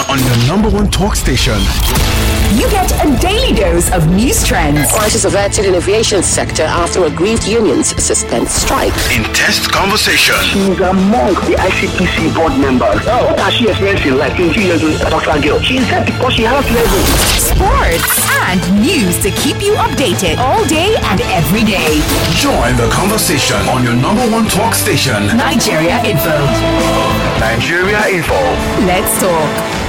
on your number one talk station. You get a daily dose of news trends. Prices averted in aviation sector after aggrieved unions suspend strike. Intense conversation. She's among the ICPC board members. What has she experienced in life? 20 years with a doctor girl. She said because she has level. Sports and news to keep you updated all day and every day. Join the conversation on your number one talk station. Nigeria Info. Nigeria Info. Let's talk.